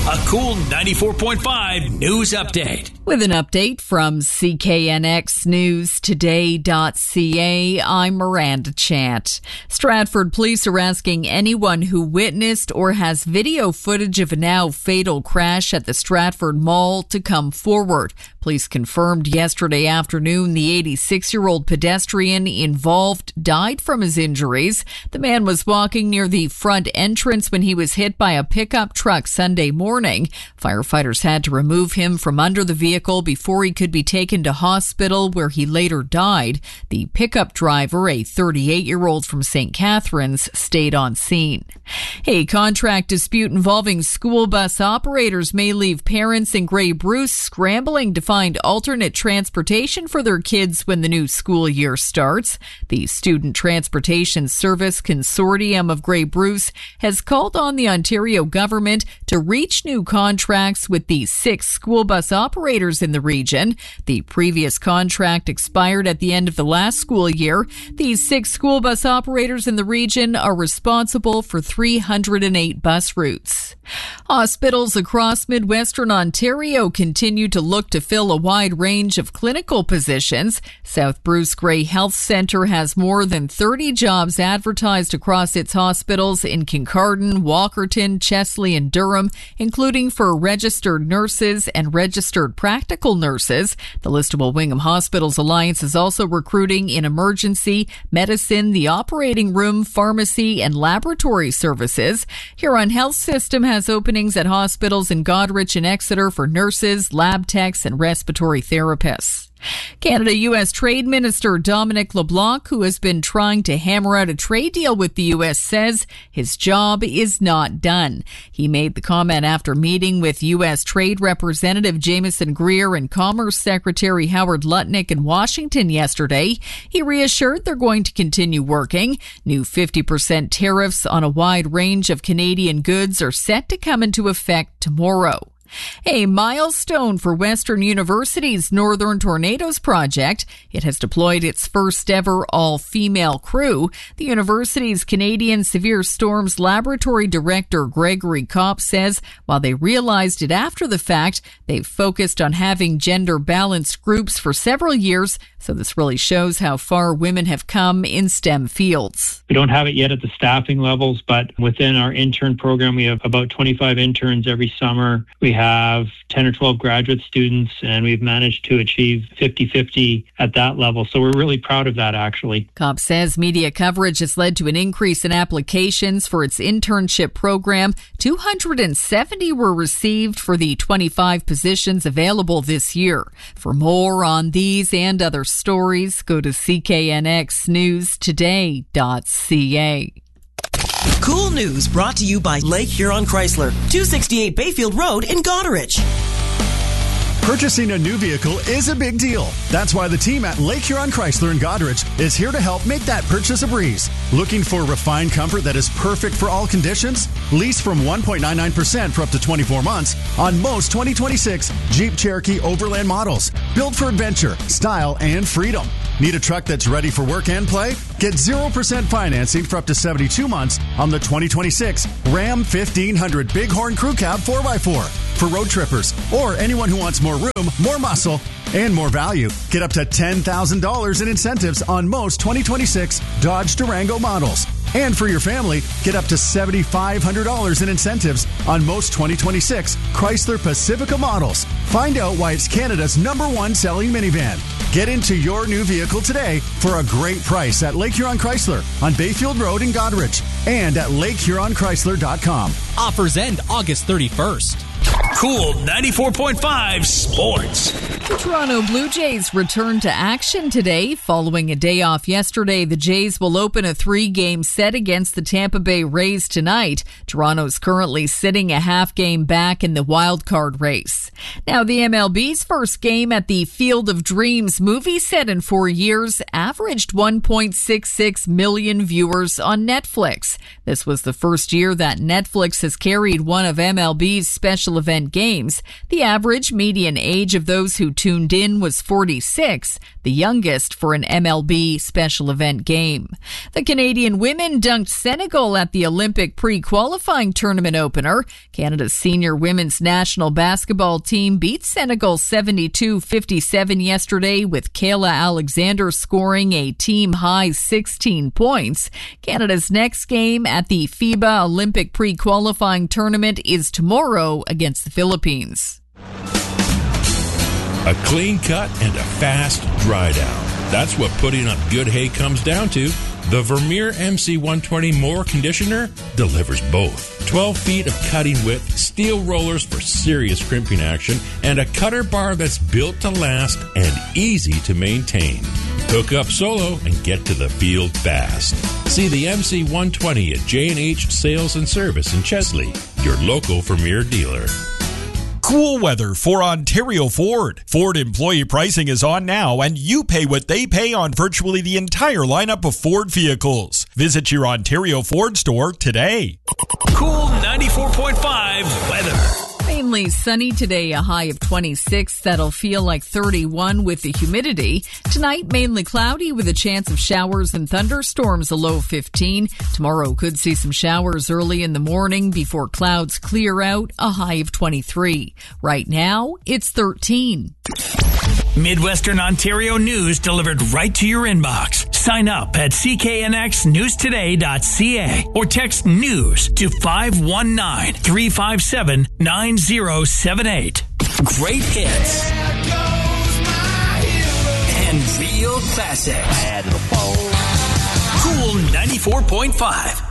A Cool 94.5 news update. With an update from CKNXNewsToday.ca, I'm Miranda Chant. Stratford police are asking anyone who witnessed or has video footage of a now fatal crash at the Stratford Mall to come forward. Police confirmed yesterday afternoon the 86-year-old pedestrian involved died from his injuries. The man was walking near the front entrance when he was hit by a pickup truck Sunday morning. Firefighters had to remove him from under the vehicle before he could be taken to hospital, where he later died. The pickup driver, a 38-year-old from St. Catharines, stayed on scene. A contract dispute involving school bus operators may leave parents in Grey Bruce scrambling to find alternate transportation for their kids when the new school year starts. The Student Transportation Service Consortium of Grey Bruce has called on the Ontario government to reach new contracts with the 6 school bus operators in the region. The previous contract expired at the end of the last school year. These 6 school bus operators in the region are responsible for 308 bus routes. Hospitals across Midwestern Ontario continue to look to fill a wide range of clinical positions. South Bruce Grey Health Centre has more than 30 jobs advertised across its hospitals in Kincardine, Walkerton, Chesley and Durham, including for registered nurses and registered practical nurses. The Listowel Wingham Hospitals Alliance is also recruiting in emergency, medicine, the operating room, pharmacy and laboratory services. Huron Health System has openings at hospitals in Goderich and Exeter for nurses, lab techs and respiratory therapists. Canada-U.S. Trade Minister Dominic LeBlanc, who has been trying to hammer out a trade deal with the U.S., says his job is not done. He made the comment after meeting with U.S. Trade Representative Jameson Greer and Commerce Secretary Howard Lutnick in Washington yesterday. He reassured they're going to continue working. New 50% tariffs on a wide range of Canadian goods are set to come into effect tomorrow. A milestone for Western University's Northern Tornadoes project. It has deployed its first ever all-female crew. The university's Canadian Severe Storms Laboratory Director Gregory Kopp says while they realized it after the fact, they've focused on having gender-balanced groups for several years, so this really shows how far women have come in STEM fields. We don't have it yet at the staffing levels, but within our intern program, we have about 25 interns every summer. We have 10 or 12 graduate students, and we've managed to achieve 50-50 at that level. So we're really proud of that, actually. Kopp says media coverage has led to an increase in applications for its internship program. 270 were received for the 25 positions available this year. For more on these and other stories, go to CKNXNewsToday.ca. Cool News brought to you by Lake Huron Chrysler, 268 Bayfield Road in Goderich. Purchasing a new vehicle is a big deal. That's why the team at Lake Huron Chrysler in Goderich is here to help make that purchase a breeze. Looking for refined comfort that is perfect for all conditions? Lease from 1.99% for up to 24 months on most 2026 Jeep Cherokee Overland models. Built for adventure, style, and freedom. Need a truck that's ready for work and play? Get 0% financing for up to 72 months on the 2026 Ram 1500 Bighorn Crew Cab 4x4. For road trippers or anyone who wants more room, more muscle, and more value. Get up to $10,000 in incentives on most 2026 Dodge Durango models. And for your family, get up to $7,500 in incentives on most 2026 Chrysler Pacifica models. Find out why it's Canada's #1 selling minivan. Get into your new vehicle today for a great price at Lake Huron Chrysler on Bayfield Road in Goderich and at LakeHuronChrysler.com. Offers end August 31st. Cool 94.5 Sports. The Toronto Blue Jays return to action today. Following a day off yesterday, the Jays will open a 3-game set against the Tampa Bay Rays tonight. Toronto's currently sitting a half game back in the wild card race. Now, the MLB's first game at the Field of Dreams movie set in 4 years averaged 1.66 million viewers on Netflix. This was the first year that Netflix has carried one of MLB's special events event games. The average median age of those who tuned in was 46, the youngest for an MLB special event game. The Canadian women dunked Senegal at the Olympic pre-qualifying tournament opener. Canada's senior women's national basketball team beat Senegal 72-57 yesterday, with Kayla Alexander scoring a team-high 16 points. Canada's next game at the FIBA Olympic pre-qualifying tournament is tomorrow against the Philippines. A clean cut and a fast dry down. That's what putting up good hay comes down to. The Vermeer MC120 Mower Conditioner delivers both. 12 feet of cutting width, steel rollers for serious crimping action, and a cutter bar that's built to last and easy to maintain. Hook up solo and get to the field fast. See the MC120 at J&H Sales and Service in Chesley, your local Vermeer dealer. Cool weather for Ontario Ford. Ford employee pricing is on now, and you pay what they pay on virtually the entire lineup of Ford vehicles. Visit your Ontario Ford store today. Cool 94.5 weather. Mainly sunny today, a high of 26. That'll feel like 31 with the humidity. Tonight, mainly cloudy with a chance of showers and thunderstorms, a low of 15. Tomorrow could see some showers early in the morning before clouds clear out, a high of 23. Right now, it's 13. Midwestern Ontario news delivered right to your inbox. Sign up at cknxnewstoday.ca or text news to 519-357-9078. Great hits and real classics. Cool 94.5.